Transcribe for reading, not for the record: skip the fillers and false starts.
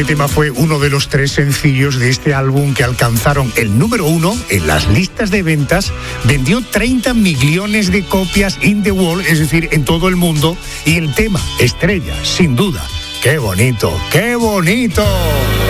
Este tema fue uno de los 3 sencillos de este álbum que alcanzaron el número 1 en las listas de ventas. Vendió 30 millones de copias in the world, es decir, en todo el mundo. Y el tema estrella, sin duda. ¡Qué bonito! ¡Qué bonito!